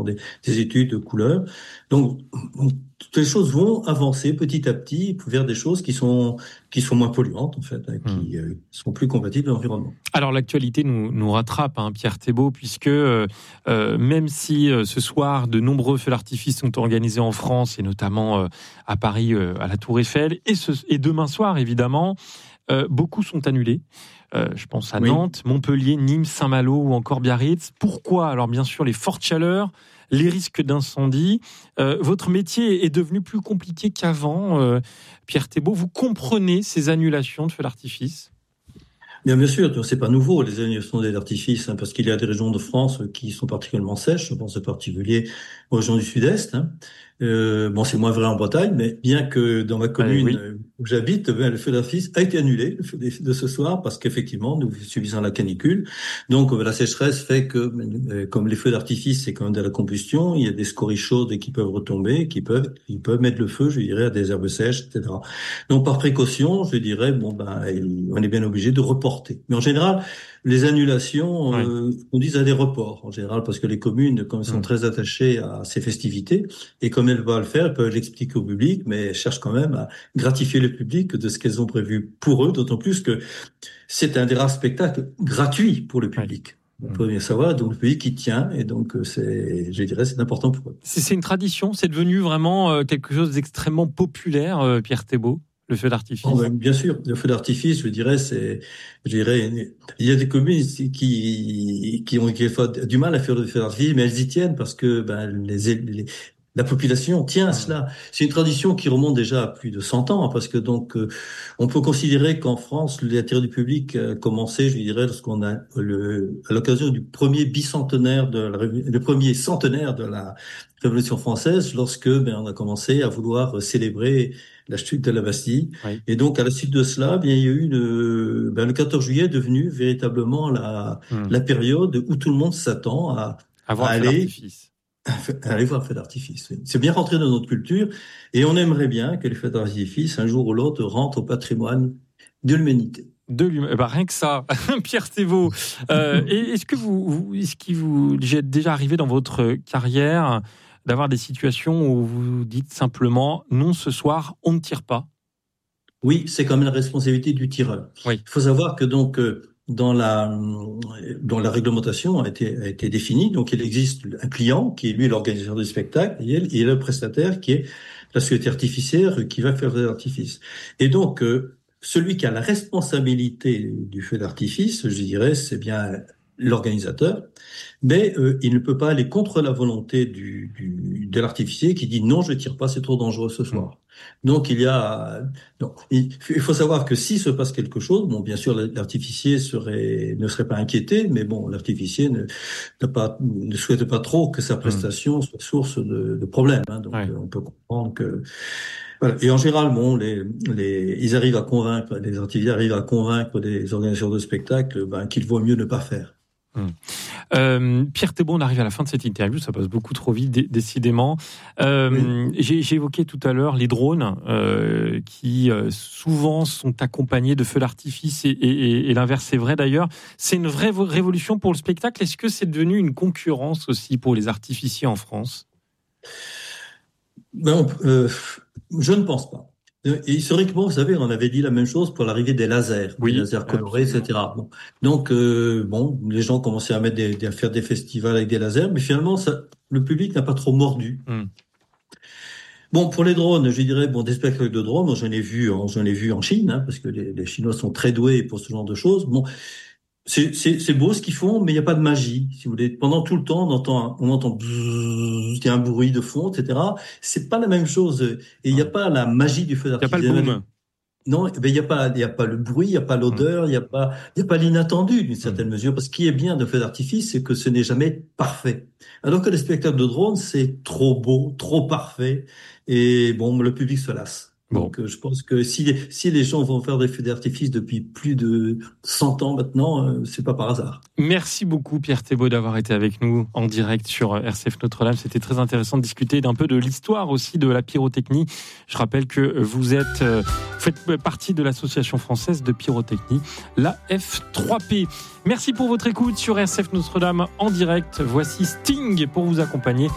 des études de couleurs. Donc, toutes les choses vont avancer petit à petit vers des choses qui sont moins polluantes, en fait, qui sont plus compatibles avec l'environnement. Alors, l'actualité nous rattrape, Pierre Thébault, puisque même si ce soir, de nombreux feux d'artifice sont organisés en France, et notamment à Paris, à la Tour Eiffel, et demain soir, évidemment, beaucoup sont annulés. Je pense à Nantes, Montpellier, Nîmes, Saint-Malo ou encore Biarritz. Pourquoi ? Alors, bien sûr, les fortes chaleurs, les risques d'incendie. Votre métier est devenu plus compliqué qu'avant. Pierre Thébault, vous comprenez ces annulations de feux d'artifice ? Bien sûr, c'est pas nouveau, les annulations d'artifice, parce qu'il y a des régions de France qui sont particulièrement sèches. Je pense en particulier aux régions du Sud-Est. C'est moins vrai en Bretagne, mais bien que dans ma commune où j'habite, le feu d'artifice a été annulé, le feu de ce soir, parce qu'effectivement, nous subissons la canicule. Donc, la sécheresse fait que, comme les feux d'artifice, c'est quand même de la combustion, il y a des scories chaudes qui peuvent retomber, qui peuvent mettre le feu, je dirais, à des herbes sèches, etc. Donc, par précaution, je dirais, on est bien obligé de reporter. Mais en général, les annulations, on dit à des reports, en général, parce que les communes, comme elles sont très attachées à ces festivités, et comme elles vont le faire, elles peuvent l'expliquer au public, mais elles cherchent quand même à gratifier le public de ce qu'elles ont prévu pour eux, d'autant plus que c'est un des rares spectacles gratuits pour le public. On peut bien savoir, donc le public qui tient, et donc c'est important pour eux. C'est une tradition, c'est devenu vraiment quelque chose d'extrêmement populaire, Pierre Thébault, le feu d'artifice. Bien sûr, le feu d'artifice, il y a des communes qui ont quelquefois du mal à faire le feu d'artifice, mais elles y tiennent parce que la population tient à cela. C'est une tradition qui remonte déjà à plus de 100 ans, parce que on peut considérer qu'en France, l'intérêt du public a commencé, je dirais, lorsqu'on a à l'occasion du premier bicentenaire le premier centenaire de la Révolution française, lorsque on a commencé à vouloir célébrer la chute de la Bastille. Oui. Et donc, à la suite de cela, il y a eu le 14 juillet est devenu véritablement la période où tout le monde s'attend à aller voir le feu d'artifice. C'est bien rentré dans notre culture, et on aimerait bien que les feux d'artifice, un jour ou l'autre, rentrent au patrimoine de l'humanité. Rien que ça, Pierre Thébault. Est-ce qu'il vous est déjà arrivé dans votre carrière d'avoir des situations où vous dites simplement « non, ce soir, on ne tire pas ». Oui, c'est quand même la responsabilité du tireur. Oui. Il faut savoir que dans la réglementation a été définie, donc il existe un client qui est lui l'organisateur du spectacle, et le prestataire qui est la société artificière qui va faire l'artifice. Et donc celui qui a la responsabilité du feu d'artifice, je dirais, c'est bien l'organisateur, mais il ne peut pas aller contre la volonté de l'artificier qui dit non, je tire pas, c'est trop dangereux ce soir. Donc il faut savoir que s'il se passe quelque chose, bien sûr l'artificier ne serait pas inquiété, mais l'artificier ne souhaite pas trop que sa prestation soit source de problèmes. Donc on peut comprendre que voilà. Et en général, ils arrivent à convaincre, les artificiers arrivent à convaincre des organisateurs de spectacles qu'il vaut mieux ne pas faire. Pierre Thébault, on arrive à la fin de cette interview, ça passe beaucoup trop vite, décidément. J'ai évoqué tout à l'heure les drones qui souvent sont accompagnés de feux d'artifice et l'inverse est vrai d'ailleurs. C'est une vraie révolution pour le spectacle. Est-ce que c'est devenu une concurrence aussi pour les artificiers en France ? Je ne pense pas. Et historiquement, vous savez, on avait dit la même chose pour l'arrivée des lasers, des lasers colorés, etc. Donc, les gens commençaient à faire des festivals avec des lasers, mais finalement, le public n'a pas trop mordu. Pour les drones, je dirais, des spectacles de drones, j'en ai vu en Chine, parce que les Chinois sont très doués pour ce genre de choses. C'est beau ce qu'ils font, mais il n'y a pas de magie, si vous voulez. Pendant tout le temps, on entend bzzz, il y a un bruit de fond, etc. C'est pas la même chose. Et il n'y a pas la magie du feu d'artifice. Il n'y a pas le boom. Non, il n'y a pas le bruit, il n'y a pas l'odeur, il n'y a pas l'inattendu d'une certaine mesure. Parce qu'il est bien de feu d'artifice, c'est que ce n'est jamais parfait. Alors que les spectacles de drone, c'est trop beau, trop parfait. Et le public se lasse. Donc, je pense que si les gens vont faire des feux d'artifice depuis plus de 100 ans maintenant, c'est pas par hasard. Merci beaucoup, Pierre Thébault, d'avoir été avec nous en direct sur RCF Notre-Dame. C'était très intéressant de discuter d'un peu de l'histoire aussi de la pyrotechnie. Je rappelle que vous faites partie de l'association française de pyrotechnie, la F3P. Merci pour votre écoute sur RCF Notre-Dame en direct. Voici Sting pour vous accompagner.